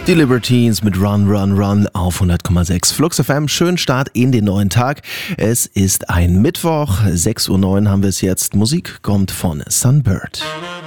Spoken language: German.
Die Libertines mit Run, Run, Run auf 100,6 Flux FM. Schönen Start in den neuen Tag. Es ist ein Mittwoch, 6:09 Uhr haben wir es jetzt. Musik kommt von Sunbird.